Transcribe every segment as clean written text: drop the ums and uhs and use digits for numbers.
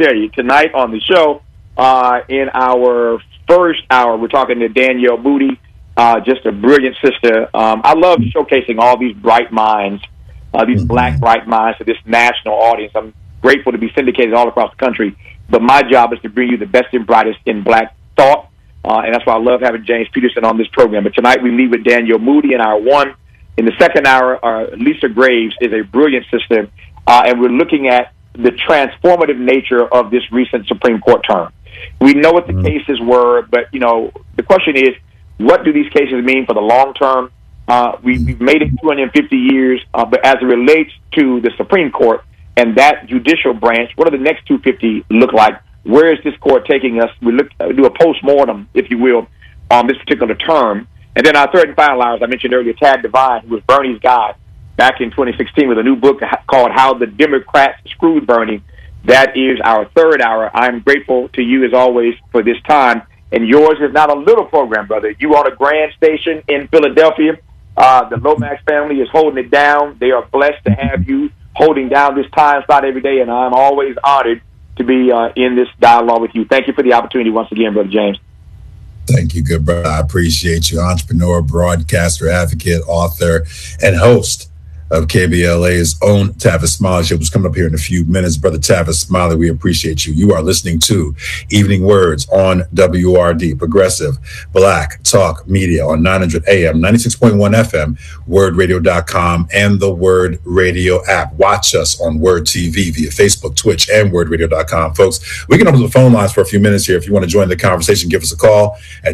tell you, tonight on the show, in our first hour, we're talking to Danielle Moody, just a brilliant sister. I love showcasing all these bright minds, these black bright minds to this national audience. I'm grateful to be syndicated all across the country, but my job is to bring you the best and brightest in black thought, and that's why I love having James Peterson on this program. But tonight we leave with Danielle Moody in hour one. In the second hour, Lisa Graves is a brilliant sister, and we're looking at the transformative nature of this recent Supreme Court term. We know what the cases were, but, the question is, what do these cases mean for the long term? We've made it 250 years, but as it relates to the Supreme Court and that judicial branch, what do the next 250 look like? Where is this court taking us? We do a post-mortem, if you will, on this particular term. And then our third and final hour, as I mentioned earlier, Tad Devine, who was Bernie's guy back in 2016 with a new book called How the Democrats Screwed Bernie. That is our third hour. I'm grateful to you, as always, for this time. And yours is not a little program, brother. You on a grand station in Philadelphia. The Lomax family is holding it down. They are blessed to have you holding down this time slot every day, and I'm always honored to be in this dialogue with you. Thank you for the opportunity once again, Brother James. Thank you, good brother. I appreciate you. Entrepreneur, broadcaster, advocate, author, and host of KBLA's own Tavis Smiley Show, who's coming up here in a few minutes. Brother Tavis Smiley, we appreciate you. You are listening to Evening Words on WRD, Progressive Black Talk Media on 900 AM, 96.1 FM, wordradio.com, and the Word Radio app. Watch us on Word TV via Facebook, Twitch, and wordradio.com. Folks, we can open the phone lines for a few minutes here. If you want to join the conversation, give us a call at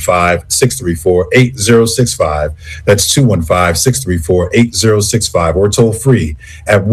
215-634-8065. That's 215-634-8065. Or toll free at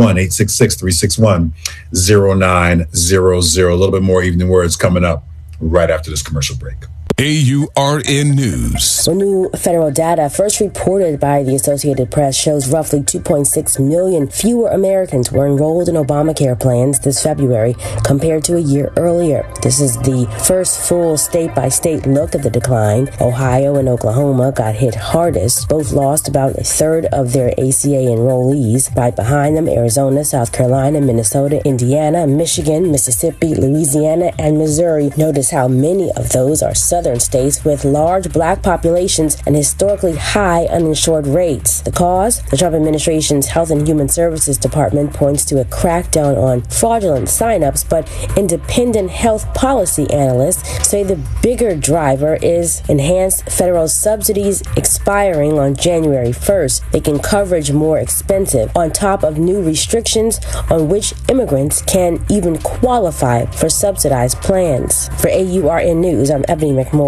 1-866-361-0900. A little bit more Evening Words coming up right after this commercial break. AURN News. So new federal data first reported by the Associated Press shows roughly 2.6 million fewer Americans were enrolled in Obamacare plans this February compared to a year earlier. This is the first full state-by-state look at the decline. Ohio and Oklahoma got hit hardest. Both lost about a third of their ACA enrollees. Right behind them, Arizona, South Carolina, Minnesota, Indiana, Michigan, Mississippi, Louisiana, and Missouri. Notice how many of those are southern states with large black populations and historically high uninsured rates. The cause? The Trump administration's Health and Human Services Department points to a crackdown on fraudulent signups, but independent health policy analysts say the bigger driver is enhanced federal subsidies expiring on January 1st, making coverage more expensive, on top of new restrictions on which immigrants can even qualify for subsidized plans. For AURN News, I'm Ebony McMorris.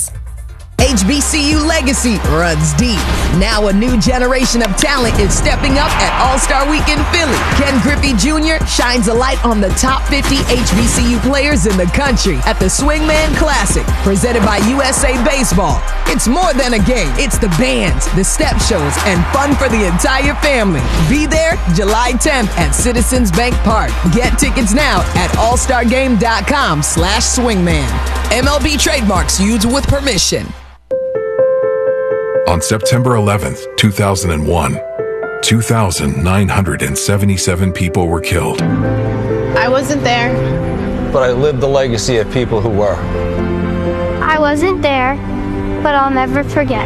HBCU legacy runs deep. Now a new generation of talent is stepping up at All-Star Week in Philly. Ken Griffey Jr. shines a light on the top 50 HBCU players in the country at the Swingman Classic, presented by USA Baseball. It's more than a game. It's the bands, the step shows, and fun for the entire family. Be there July 10th at Citizens Bank Park. Get tickets now at allstargame.com/swingman. MLB trademarks used with permission. On September 11th, 2001, 2,977 people were killed. I wasn't there. But I lived the legacy of people who were. I wasn't there, but I'll never forget.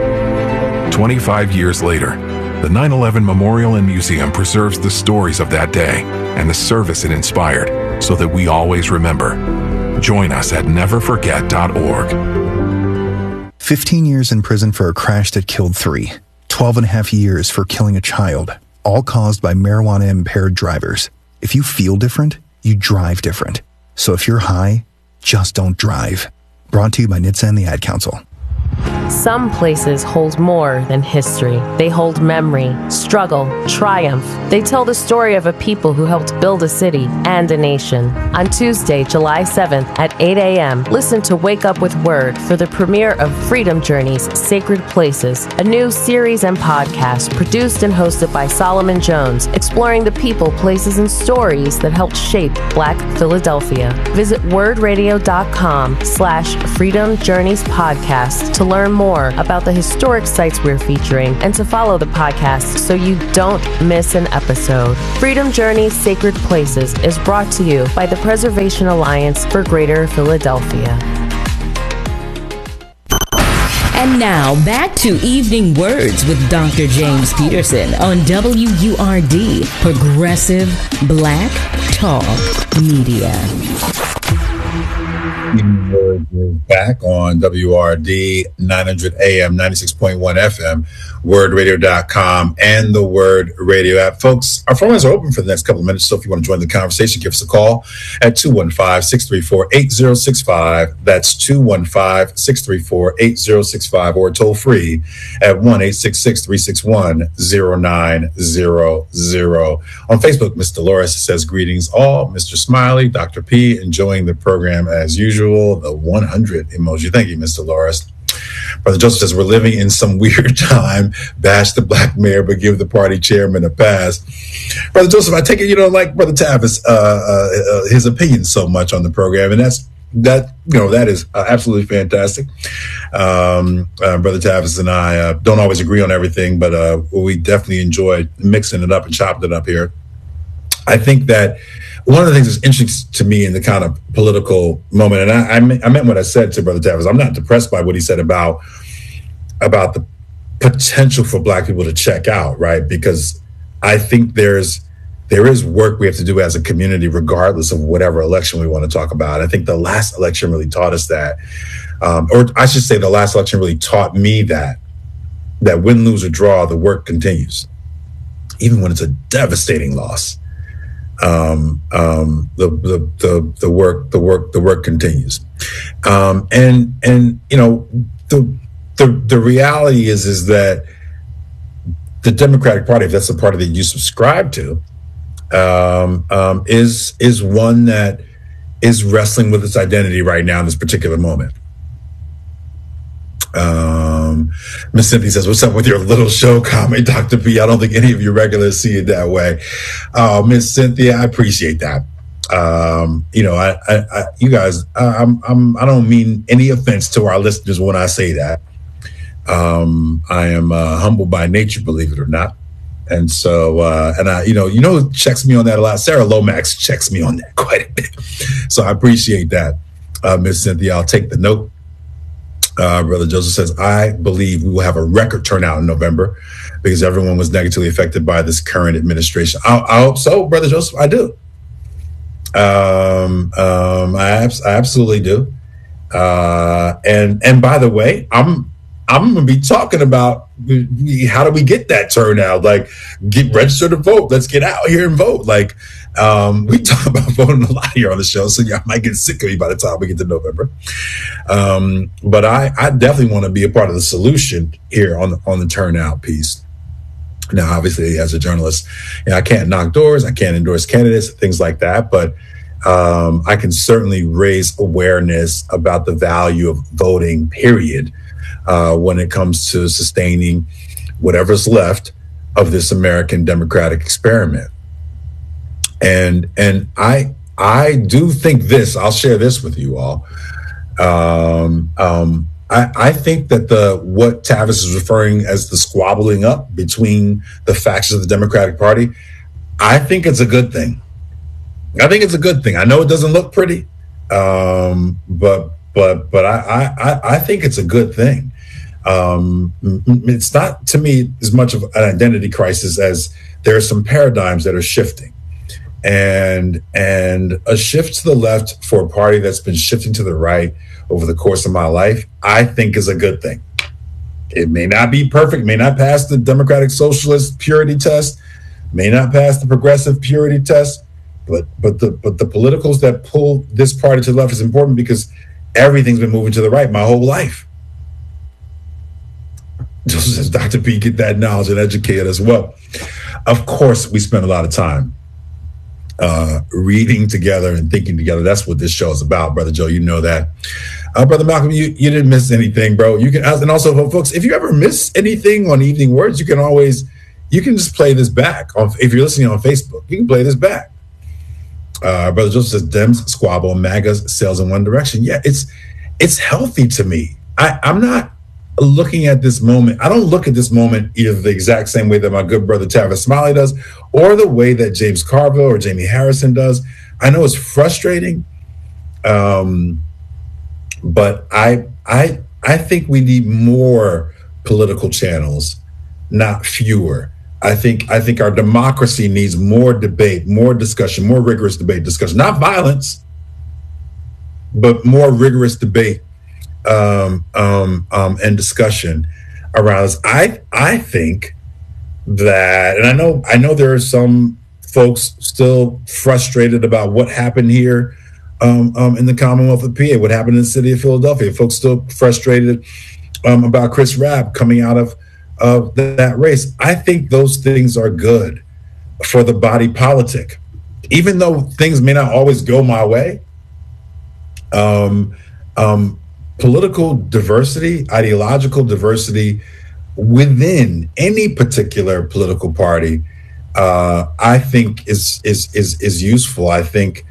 25 years later, the 9/11 Memorial and Museum preserves the stories of that day and the service it inspired so that we always remember. Join us at neverforget.org. 15 years in prison for a crash that killed 3. 12 and a half years for killing a child, all caused by marijuana-impaired drivers. If you feel different, you drive different. So if you're high, just don't drive. Brought to you by NHTSA and the Ad Council. Some places hold more than history. They hold memory, struggle, triumph. They tell the story of a people who helped build a city and a nation. On Tuesday, July 7th at 8 a.m., listen to Wake Up with Word for the premiere of Freedom Journeys, Sacred Places, a new series and podcast produced and hosted by Solomon Jones, exploring the people, places, and stories that helped shape Black Philadelphia. Visit wordradio.com/Freedom Journeys podcast to learn more more about the historic sites we're featuring and to follow the podcast so you don't miss an episode. Freedom Journey Sacred Places is brought to you by the Preservation Alliance for Greater Philadelphia. And now, back to Evening Words with Dr. James Peterson on WURD, Progressive Black Talk Media. We're back on WRD 900 AM, 96.1 FM, wordradio.com, and the Word Radio app. Folks, our phone lines are open for the next couple of minutes, so if you want to join the conversation, give us a call at 215-634-8065. That's 215-634-8065, or toll free at 1-866-361-0900. On Facebook, Ms. Dolores says, greetings all. Mr. Smiley, Dr. P, enjoying the program as usual. The 100 emoji. Thank you, Ms. Dolores. Brother Joseph says, we're living in some weird time. Bash the black mayor, but give the party chairman a pass. Brother Joseph, I take it you don't like Brother Tavis, his opinion so much on the program, and that is absolutely fantastic. Brother Tavis and I don't always agree on everything, but we definitely enjoy mixing it up and chopping it up here. I think that one of the things that's interesting to me in the kind of political moment, and I meant what I said to Brother Tavis. I'm not depressed by what he said about the potential for black people to check out, right? Because I think there is work we have to do as a community, regardless of whatever election we want to talk about. I think the last election really taught us that, or I should say the last election really taught me that win, lose, or draw, the work continues, even when it's a devastating loss. The work continues. The reality is that the Democratic Party, if that's the party that you subscribe to, is one that is wrestling with its identity right now in this particular moment. Miss Cynthia says, what's up with your little show comment, Dr. P? I don't think any of your regulars see it that way. Miss Cynthia, I appreciate that. You guys, I don't mean any offense to our listeners when I say that. I am humble by nature, believe it or not. And so, who checks me on that a lot? Sarah Lomax checks me on that quite a bit. So I appreciate that, Miss Cynthia. I'll take the note. Brother Joseph says, I believe we will have a record turnout in November because everyone was negatively affected by this current administration. I hope so, Brother Joseph. I do. I absolutely do. And by the way, I'm going to be talking about how do we get that turnout? Like, get registered to vote. Let's get out here and vote. Like, we talk about voting a lot here on the show, so y'all might get sick of me by the time we get to November. But I definitely want to be a part of the solution here on the turnout piece. Now, obviously, as a journalist, I can't knock doors, I can't endorse candidates, things like that, but I can certainly raise awareness about the value of voting, period, when it comes to sustaining whatever's left of this American democratic experiment. And I do think this, I'll share this with you all. I think that what Tavis is referring as the squabbling up between the factions of the Democratic Party, I think it's a good thing. I think it's a good thing. I know it doesn't look pretty, but I think it's a good thing. It's not, to me, as much of an identity crisis as there are some paradigms that are shifting. And a shift to the left for a party that's been shifting to the right over the course of my life, I think is a good thing. It may not be perfect, may not pass the Democratic Socialist purity test, may not pass the progressive purity test, but the politicals that pull this party to the left is important because everything's been moving to the right my whole life. Just as Dr. P, get that knowledge and educate as well. Of course, we spend a lot of time reading together and thinking together. That's what this show is about, Brother Joe. You know that. Brother Malcolm, you didn't miss anything, bro. You can, and also, folks, if you ever miss anything on Evening Words, you can just play this back. If you're listening on Facebook, you can play this back. Brother Joseph says, Dems squabble, MAGA's sails in one direction. Yeah, it's healthy to me. I'm not looking at this moment. I don't look at this moment either the exact same way that my good brother Tavis Smiley does, or the way that James Carville or Jamie Harrison does. I know it's frustrating, but I think we need more political channels, not fewer. I think our democracy needs more debate, more discussion, more rigorous debate, discussion, not violence, but more rigorous debate and discussion around this. I think that, and I know there are some folks still frustrated about what happened here in the Commonwealth of PA, what happened in the city of Philadelphia. Folks still frustrated about Chris Rabb coming out of that race. I think those things are good for the body politic, even though things may not always go my way. Political diversity, ideological diversity within any particular political party, I think is useful. I think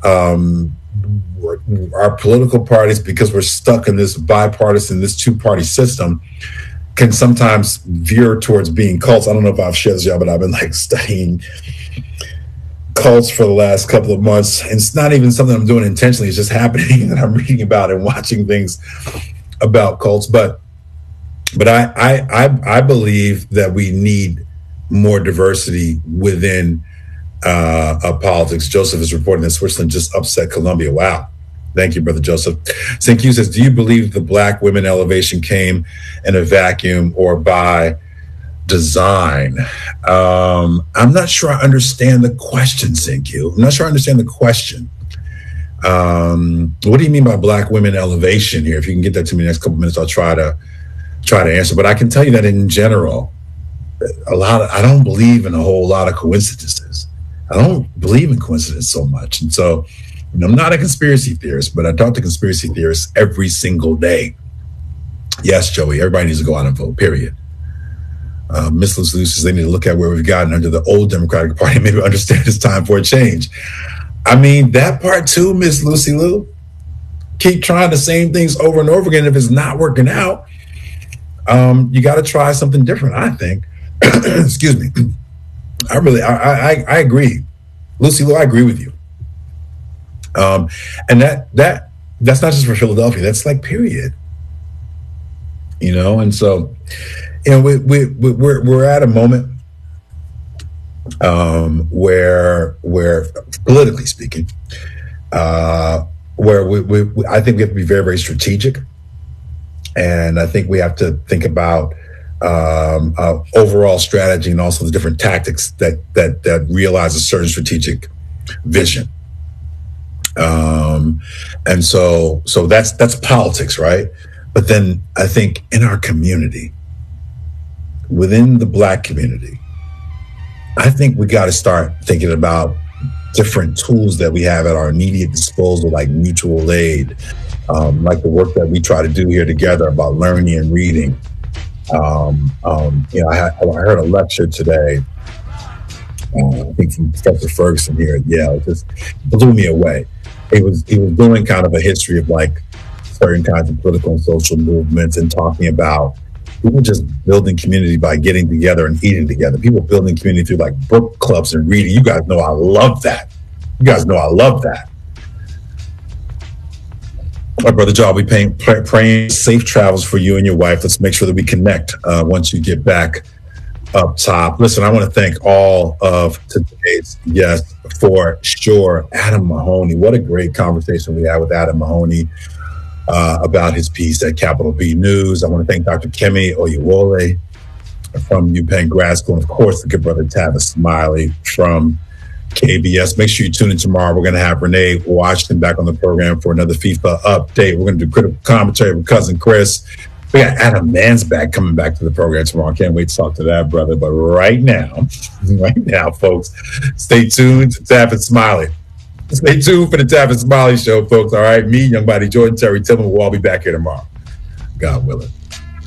our political parties, because we're stuck in this bipartisan, this two-party system, can sometimes veer towards being cults. I don't know if I've shared this yet, but I've been studying cults for the last couple of months. And it's not even something I'm doing intentionally. It's just happening that I'm reading about and watching things about cults. But I believe that we need more diversity within politics. Joseph is reporting that Switzerland just upset Colombia. Wow. Thank you, Brother Joseph. St. Q says, do you believe the Black women elevation came in a vacuum or by design? I'm not sure I understand the question, St. Q. I'm not sure I understand the question. What do you mean by Black women elevation here? If you can get that to me in the next couple minutes, I'll try to answer. But I can tell you that in general, I don't believe in a whole lot of coincidences. I don't believe in coincidence so much. And so, I'm not a conspiracy theorist, but I talk to conspiracy theorists every single day. Yes, Joey, everybody needs to go out and vote, period. Miss Lucy says they need to look at where we've gotten under the old Democratic Party and maybe understand it's time for a change. I mean, that part too, Miss Lucy Lou. Keep trying the same things over and over again. If it's not working out, you got to try something different, I think. Excuse me. I agree. Lucy Lou, I agree with you. And that's not just for Philadelphia. That's period. And so, we're at a moment where politically speaking, where I think we have to be very, very strategic, and I think we have to think about overall strategy and also the different tactics that realize a certain strategic vision. And so that's politics, right? But then I think in our community, within the Black community, I think we got to start thinking about different tools that we have at our immediate disposal, like mutual aid, like the work that we try to do here together about learning and reading. I heard a lecture today, I think from Professor Ferguson here at Yale. It just blew me away. He was doing kind of a history of certain kinds of political and social movements and talking about people just building community by getting together and eating together. People building community through book clubs and reading. You guys know I love that. My brother John, we praying safe travels for you and your wife. Let's make sure that we connect once you get back up top. Listen, I want to thank all of today's guests for sure. Adam Mahoney, what a great conversation we had with Adam Mahoney about his piece at Capital B News. I want to thank Dr. Kemi Oyewole from UPenn Grad School, and of course, the good brother Tavis Smiley from KBS. Make sure you tune in tomorrow. We're going to have Renee Washington back on the program for another FIFA update. We're going to do critical commentary with Cousin Chris. We got Adam Mansback coming back to the program tomorrow. Can't wait to talk to that brother. But right now, folks, stay tuned to Tavis Smiley. Stay tuned for the Tavis Smiley Show, folks. All right, me, Young Body Jordan, Terry Tillman, we'll all be back here tomorrow. God willing.